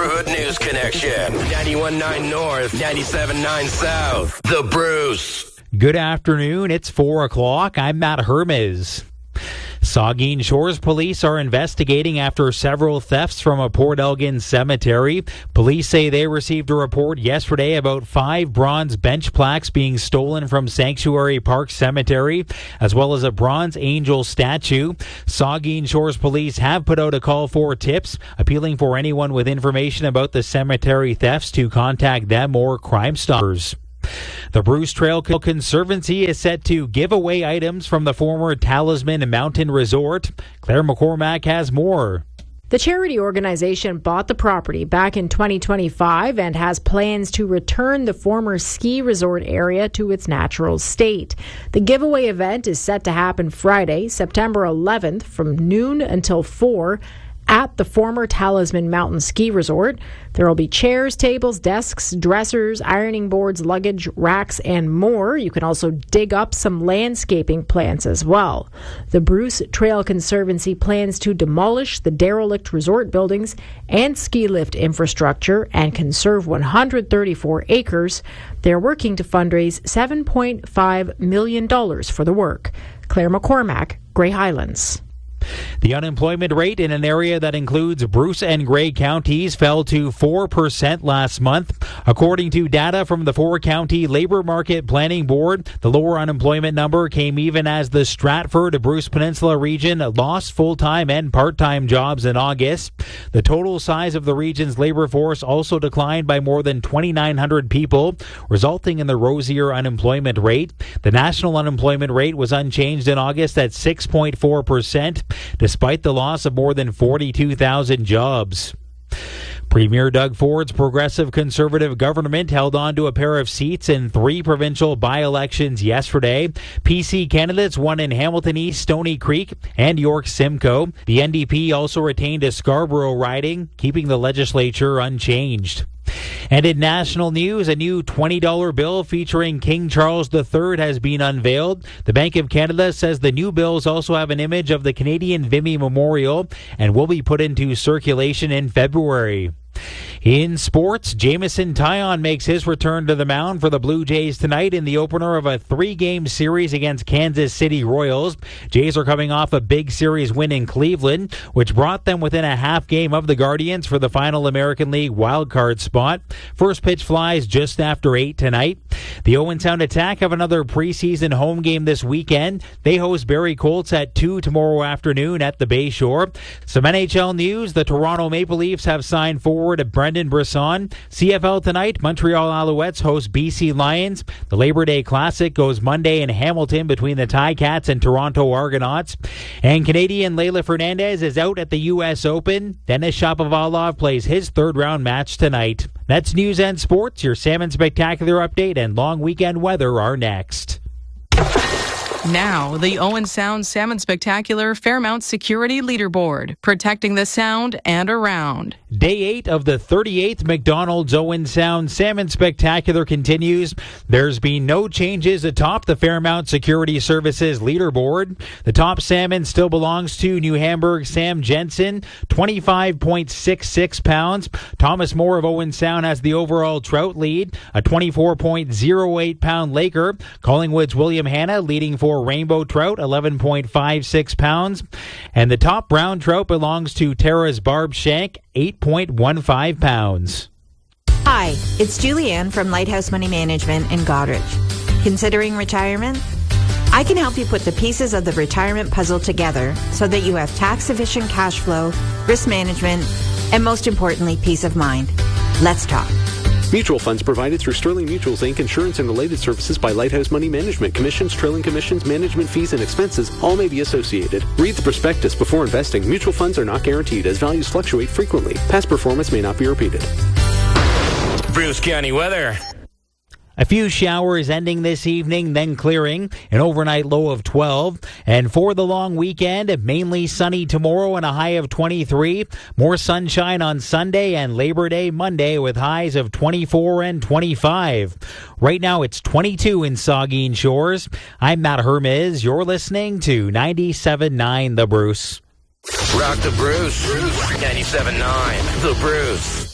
Neighborhood News Connection. 91.9 North, 97.9 South. The Bruce. Good afternoon. It's 4 o'clock. I'm Matt Hermes. Saugeen Shores police are investigating after several thefts from a Port Elgin cemetery. Police say they received a report yesterday about 5 bronze bench plaques being stolen from Sanctuary Park Cemetery, as well as a bronze angel statue. Saugeen Shores police have put out a call for tips, appealing for anyone with information about the cemetery thefts to contact them or Crime Stoppers. The Bruce Trail Conservancy is set to give away items from the former Talisman Mountain Resort. Claire McCormack has more. The charity organization bought the property back in 2025 and has plans to return the former ski resort area to its natural state. The giveaway event is set to happen Friday, September 11th from noon until 4 at the former Talisman Mountain Ski Resort. There will be chairs, tables, desks, dressers, ironing boards, luggage, racks, and more. You can also dig up some landscaping plants as well. The Bruce Trail Conservancy plans to demolish the derelict resort buildings and ski lift infrastructure and conserve 134 acres. They're working to fundraise $7.5 million for the work. Claire McCormack, Grey Highlands. The unemployment rate in an area that includes Bruce and Grey counties fell to 4% last month. According to data from the 4-County Labor Market Planning Board, the lower unemployment number came even as the Stratford-Bruce Peninsula region lost full-time and part-time jobs in August. The total size of the region's labor force also declined by more than 2,900 people, resulting in the rosier unemployment rate. The national unemployment rate was unchanged in August at 6.4%. Despite the loss of more than 42,000 jobs. Premier Doug Ford's progressive conservative government held on to a pair of seats in 3 provincial by-elections yesterday. PC candidates won in Hamilton East, Stony Creek, and York Simcoe. The NDP also retained a Scarborough riding, keeping the legislature unchanged. And in national news, a new $20 bill featuring King Charles III has been unveiled. The Bank of Canada says the new bills also have an image of the Canadian Vimy Memorial and will be put into circulation in February. In sports, Jameson Taillon makes his return to the mound for the Blue Jays tonight in the opener of a 3-game series against Kansas City Royals. Jays are coming off a big series win in Cleveland, which brought them within a half game of the Guardians for the final American League wildcard spot. First pitch flies just after 8 tonight. The Owen Sound Attack have another preseason home game this weekend. They host Barrie Colts at 2 tomorrow afternoon at the Bayshore. Some NHL news, the Toronto Maple Leafs have signed forward Brendan Brisson. CFL tonight, Montreal Alouettes host BC Lions. The Labor Day Classic goes Monday in Hamilton between the Ticats and Toronto Argonauts. And Canadian Leylah Fernandez is out at the U.S. Open. Denis Shapovalov plays his 3rd-round match tonight. That's news and sports. Your Salmon Spectacular update and long weekend weather are next. Now, the Owen Sound Salmon Spectacular Fairmount Security Leaderboard, protecting the Sound and around. Day 8 of the 38th McDonald's Owen Sound Salmon Spectacular continues. There's been no changes atop the Fairmount Security Services leaderboard. The top salmon still belongs to New Hamburg Sam Jensen, 25.66 pounds. Thomas Moore of Owen Sound has the overall trout lead, a 24.08 pound Laker. Collingwood's William Hanna leading for rainbow trout, 11.56 pounds. And the top brown trout belongs to Tara's Barb Shank, 8.15 pounds. Hi, it's Julianne from Lighthouse Money Management in Goderich. Considering retirement? I can help you put the pieces of the retirement puzzle together so that you have tax-efficient cash flow, risk management, and most importantly, peace of mind. Let's talk. Mutual funds provided through Sterling Mutuals Inc. Insurance and related services by Lighthouse Money Management. Commissions, trailing commissions, management fees, and expenses all may be associated. Read the prospectus before investing. Mutual funds are not guaranteed as values fluctuate frequently. Past performance may not be repeated. Bruce County weather. A few showers ending this evening, then clearing. An overnight low of 12. And for the long weekend, mainly sunny tomorrow and a high of 23. More sunshine on Sunday and Labor Day Monday with highs of 24 and 25. Right now it's 22 in Saugeen Shores. I'm Matt Hermes. You're listening to 97.9 The Bruce. Rock the Bruce. 97.9 The Bruce.